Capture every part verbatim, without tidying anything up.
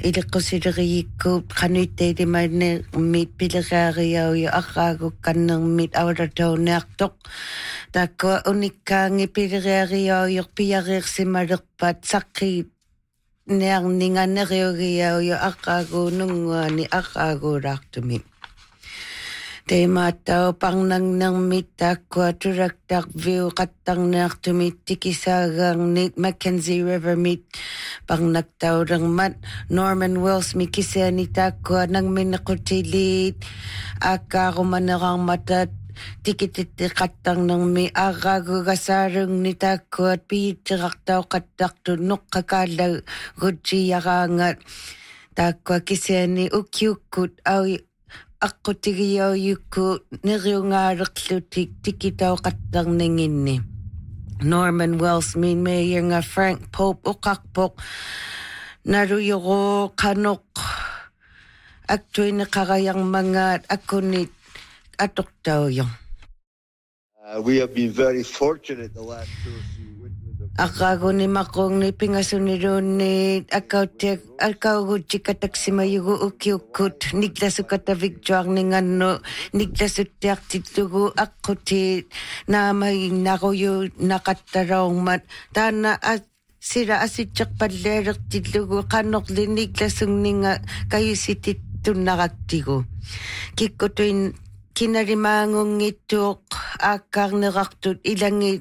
iliqqusileriikkuut qanuittailimaanne mit pileriariauyu arraaguk kannermit aulatauniartoq taakka unikkaangi pileriariauyu piariirsimalerpat saqqi nearninganeriugiauyu arraaguununguani arraaguulaartumi Teimaatau pangnangnermit taakkua turaktarviu qattarniartumit tikisaaгаarnit Mackenzie River mit pangnaqtaulermat Norman Wells mikisiani taakkua nangminnequtilit aakkaarumanerarmatat tikititti qattarnermi aarraagugasaalungni taakkuat piittirartau qattartu noqqakaallag gutjiyaraangat taakkua kisiani ukiukkut au aqutigiauyukku neriungaalerlutik tikitau qattarninginni Norman Wells min meeyanga Frank Pope uqarpoq naruyoro qanoq aktuine qarayarmangaat akunit atortauyo Uh, we have been very fortunate the last two or three winters. Akaguni makongni pingasuniruni akautek akauguchikataksimayugu ukiukut niglasukata victuarninganno niglasuttiartitlugu aquti naamai naruyu naqattaraungmat taana sira asitserpalleelertillugu qannorli niglasungninga kayusitit tunnaraqtigu kikkutuin kinarimaangungittuuq aakkaarnerartut ilangit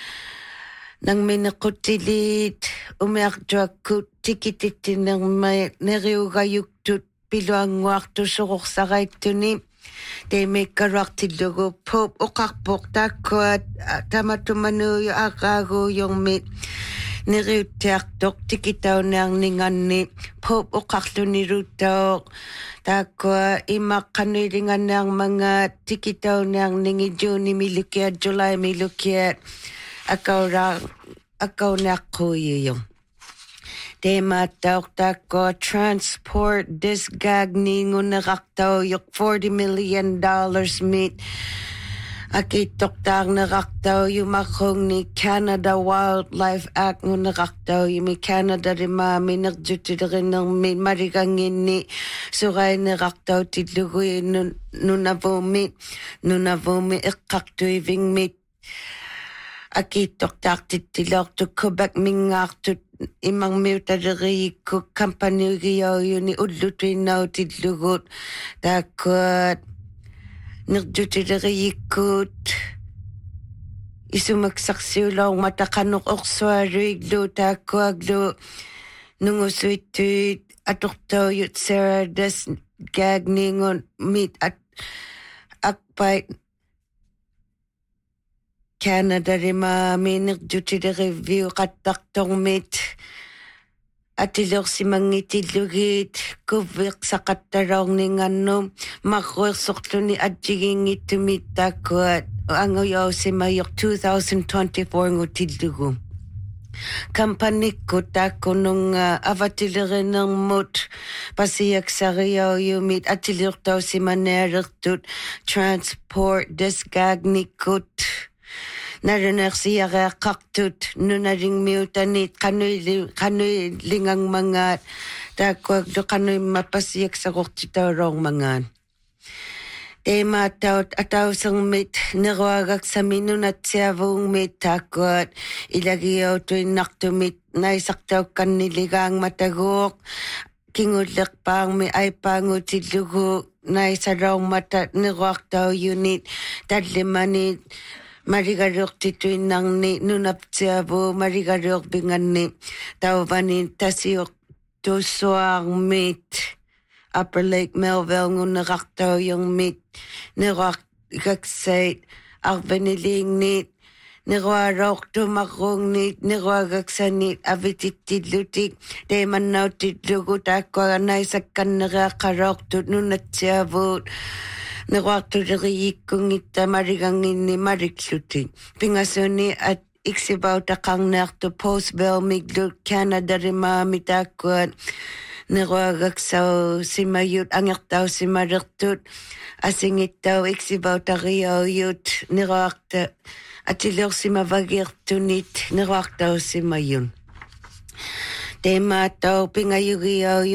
nangminequtilit umiartuakkut tikitittinermai neriugayuktut piluanguartusurursaraittuni teimikkaruartillugu Pope uqarpoq taakkuat tamatumanuuyu aaqaaguuyormit neriuttiartoq tikitauniarninganni Pope uqarluniruttauq taakkua imaqqanuilinganniarmangaat tikitauniarningi Juni milukiat July milukiat akaura akauniaqquyuyu teemaattauq taakkua transport disgagningunerartauyuq forty million dollars mit akittoqtaarnerartauyu marrungni Canada Wildlife Act ngunerartauyumi Canada rima minerjutilernermi mariganginni surainerartautillugu nunavumi nunavumi eqqartuivingmit akittoqtaartittilortu Quebec mingaartut imangmiutaleriikku kampaniugiauyuni ullutuinnautillugut taakkuat nirjutileriyikkuut isumaksarsiulaorma taqanoq orsuaruiglu taakkuaglu nungusuittuit atortauyut Sarah Des Gagningun mit at akpait Canada rima minirjutilerivviu qattartormit atilorsimangitillugit kuvviqsaqattalaorningannu marruersorluni atjigingittumit taakkuat anguyausimayoq twenty twenty-four ngutillugu kampanikku taakkununga avatilerinermut pasiaksariauyumit atiliortausimanealertut transport disgagnikkut narunersiareaqqartut nunaringmiutanit qanuili qanuilingangmangaat taakkuaglu qanuimma pasiaksaqortitaulormangaan teemaattaut atausermit neruagaksaminunatiavuungmit taakkuat ilagiautuinnartumit naisartaukkanniligaangmataguuq kingullerpaarmi aipaangutillugu naisalaormata neruartauyunit tallimanit marigariortituinnarni nunaptiavu marigariorpinganni tauvani tasiuq tussuarmit Upper Lake Melville ngunerartauyungmit neruagaksait arvaniliingnit neruaroortumarruungnit neruagaksanit avitittillutik teemannautillugu taakkuaganaisakkannereaqqaloortut nunatsiavuut neruartuleriyikkungitta mariganginni mariklutik pingasuni at iksibautaqarniartu Postville miglut Canada rimaami taakkuat neruagaksau simayut angertau simalertut asingittau iksibautariauyut neruarta atilorsimavagirtunit neruartau simayun teemaattau pingayugiau